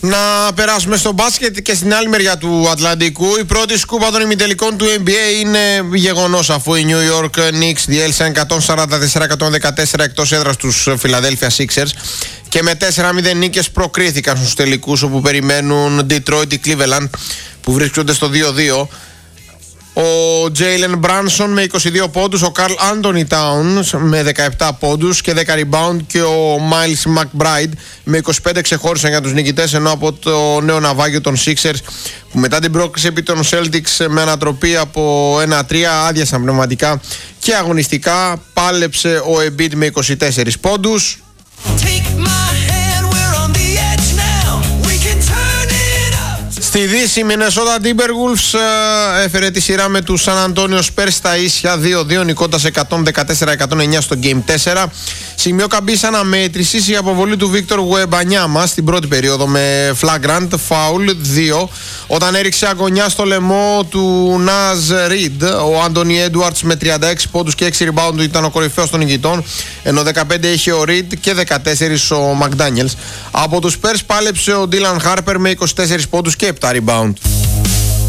Να περάσουμε στο μπάσκετ και στην άλλη μεριά του Ατλαντικού. Η πρώτη σκούπα των ημιτελικών του NBA είναι γεγονός, αφού οι New York Knicks διέλυσαν 144-114 εκτός έδρας τους Philadelphia Sixers και με 4-0 νίκες προκρίθηκαν στους τελικούς, όπου περιμένουν Detroit ή Cleveland που βρίσκονται στο 2-2. Ο Jalen Brunson με 22 πόντους, ο Carl Anthony Towns με 17 πόντους και 10 rebound και ο Miles McBride με 25 ξεχώρισαν για τους νικητές, ενώ από το νέο ναυάγιο των Sixers, που μετά την πρόκριση επί των Celtics με ανατροπή από 1-3 άδειασαν πνευματικά και αγωνιστικά, πάλεψε ο Embiid με 24 πόντους. Στη Δύση, η Minnesota Timberwolves έφερε τη σειρά με τους San Antonio Spurs στα ίσια 2-2, νικώντας 114-109 στο Game 4. Σημείο καμπής αναμέτρησης η αποβολή του Victor Wembanyama στην πρώτη περίοδο με flagrant foul 2, όταν έριξε αγωνιά στο λαιμό του Naz Reid. Ο Anthony Edwards με 36 πόντους και 6 rebound ήταν ο κορυφαίος των νικητών, ενώ 15 είχε ο Reid και 14 ο McDaniels. Από τους Spurs πάλεψε ο Dylan Harper με 24 πόντους και 7 rebound.